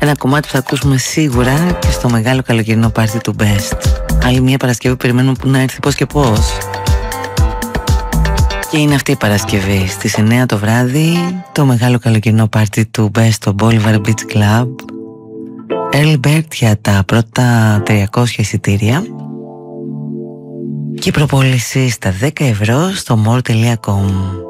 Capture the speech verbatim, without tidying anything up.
Ένα κομμάτι που θα ακούσουμε σίγουρα και στο μεγάλο καλοκαιρινό πάρτι του Best. Άλλη μια Παρασκευή περιμένουμε που να έρθει πώς και πώς. Και είναι αυτή η Παρασκευή στις εννιά το βράδυ, το μεγάλο καλοκαιρινό πάρτι του Best στο Bolivar Beach Club. Early Bird για τα πρώτα τριακόσια εισιτήρια και η προπόληση στα δέκα ευρώ στο more τελεία com.